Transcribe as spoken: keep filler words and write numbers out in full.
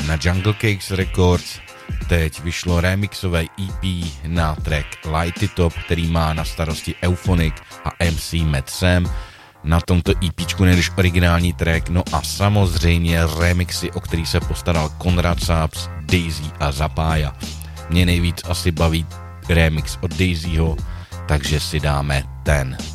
na Jungle Cakes Records teď vyšlo remixové E P na track Light It Up, který má na starosti Euphonic a M C Matt Sam. Na tomto EPčku najdeš originální track, no a samozřejmě remixy, o který se postaral Konrad Saps, Daisy a Zapája. Mě nejvíc asi baví remix od Daisyho, takže si dáme ten.